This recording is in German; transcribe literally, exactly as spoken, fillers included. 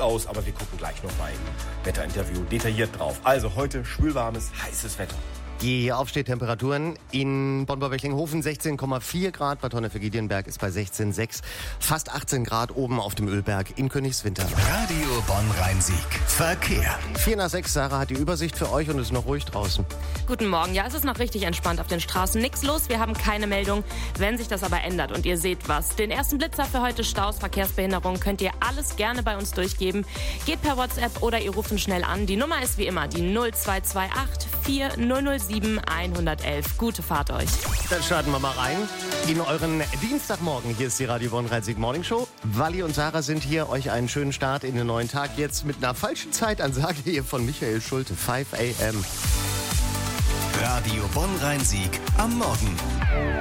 aus, aber wir gucken gleich noch beim Wetterinterview detailliert drauf. Also heute schwülwarmes, heißes Wetter. Die Aufstehtemperaturen in Bonn-Wechlinghofen sechzehn Komma vier Grad, Bad Honnefeld-Giedienberg ist bei sechzehn Komma sechs, fast achtzehn Grad oben auf dem Ölberg in Königswinter. Radio Bonn-Rhein-Sieg. Verkehr. vier nach sechs, Sarah hat die Übersicht für euch und es ist noch ruhig draußen. Guten Morgen. Ja, es ist noch richtig entspannt auf den Straßen. Nix los, wir haben keine Meldung. Wenn sich das aber ändert und ihr seht was, den ersten Blitzer für heute, Staus, Verkehrsbehinderung, könnt ihr alles gerne bei uns durchgeben. Geht per WhatsApp oder ihr ruft uns schnell an. Die Nummer ist wie immer die null zwei zwei acht vier null null sieben eins eins eins. Gute Fahrt euch. Dann starten wir mal rein in euren Dienstagmorgen. Hier ist die Radio Bonn-Rhein-Sieg Morning Show. Wally und Sarah sind hier. Euch einen schönen Start in den neuen Tag. Jetzt mit einer falschen Zeitansage hier von Michael Schulte. fünf a m Radio Bonn-Rhein-Sieg am Morgen.